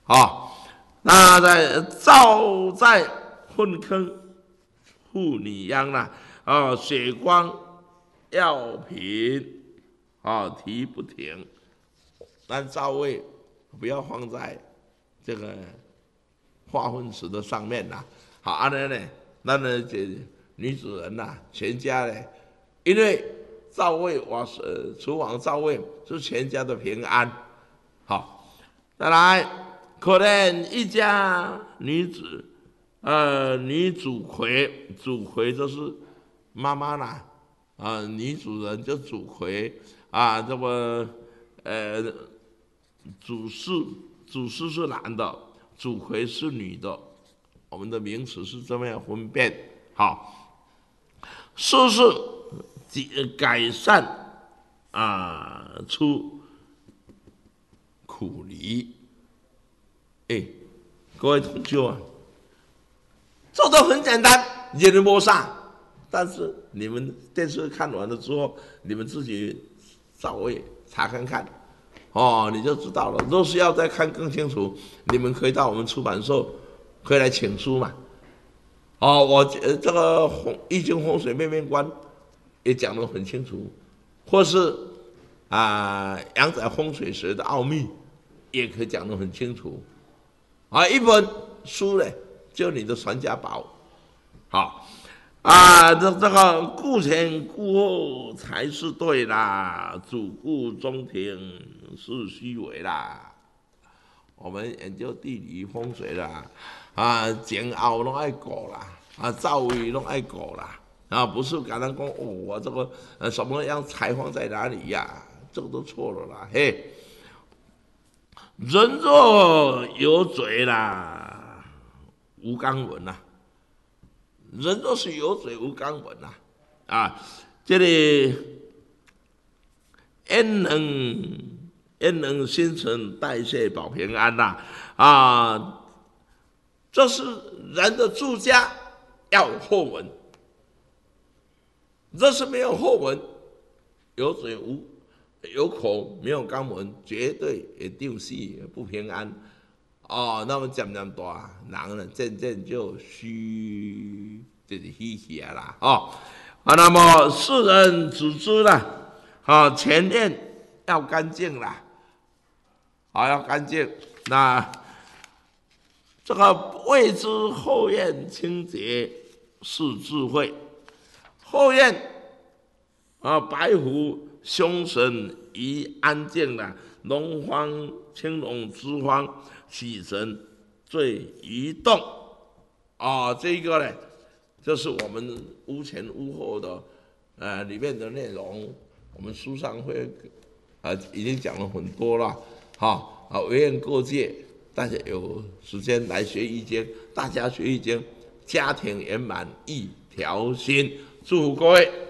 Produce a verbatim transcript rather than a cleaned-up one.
啊。那在灶在粪坑，妇女秧啦，啊，血光药品啊提不停，但灶位不要放在这个化粪池的上面啦。好，安尼呢，咱呢这女主人呐、啊，全家呢，因为灶位瓦呃厨房灶位是全家的平安。好，再来，可怜一家女子，呃，女主魁，主魁就是妈妈啦，啊、呃，女主人就主魁啊，这么呃，主事主事是男的，主魁是女的，我们的名词是这么样分辨。好，事是改善啊出苦离。哎，各位同学啊，做的很简单，一人摸啥。但是你们电视看完了之后，你们自己稍微查看看，哦，你就知道了。若是要再看更清楚，你们可以到我们出版社，可以来请书嘛。哦，我呃这个《易经风水面面观》也讲得很清楚，或是啊阳宅风水学的奥秘，也可以讲得很清楚。啊，一本书呢，就你的传家宝。好，啊，这这个顾前顾后才是对啦，主顾中庭是虚伪啦。我们研究地理风水啦，啊，前后拢爱顾啦，啊，灶位拢爱顾啦，啊，不是刚刚讲哦，我这个呃什么样采放在哪里呀、啊？这个都错了啦，嘿。人若有嘴啦，无肛门啦。人若是有嘴无肛门啦，啊，这里焉能焉能新陈代谢保平安呐？啊，这是人的住家要有后门，若是没有后门，有嘴无有口没有肛门，绝对会丢死不平安。哦，那么渐渐大，人呢渐渐就虚，就是虚起来啦。哦，啊，那么世人只知啦，啊，前面要干净啦，啊，要干净。那这个谓之后院清洁是智慧。后院啊，白虎凶神宜安静啦，龙方青龙之方。喜神最移动啊，这一个呢，就是我们屋前屋后的呃里面的内容，我们书上会啊已经讲了很多了，哈啊，唯愿各界大家有时间来学易经，大家学易经，家庭圆满一条心，祝福各位。